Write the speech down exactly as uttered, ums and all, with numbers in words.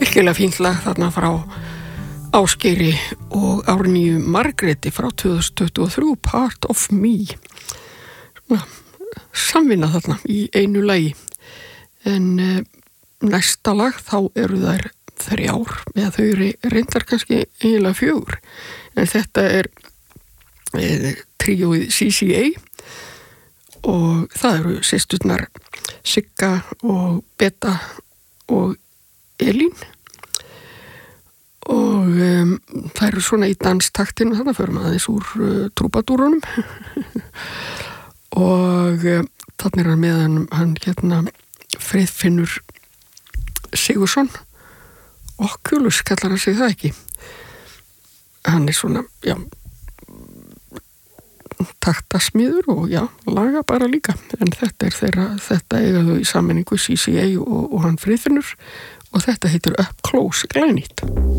virkilega fínt lag þarna frá Ásgeiri og Árnýju Margréti frá tvö þúsund tuttugu og þrjú, Part of Me. Svona, samvinna þarna í einu lagi. En e, næsta lag þá eru þær þrjár, eða þau eru reyndar kannski eiginlega fjögur. En þetta er e, tríóið C C A og það eru systurnar Sigga og Beta og Elín og um, það eru svona í danstaktinu þarna fyrir maður aðeins úr uh, trúbadúrunum og um, þarna er hann með hann, hann hérna Friðfinnur Sigursson Oculus kallar hann sig það ekki hann er svona já taktasmiður og já, laga bara líka en þetta er þeirra, þetta eiga þau í sammenningu C C A og, og hann Friðfinnur og þetta heitir Up Close glænýtt.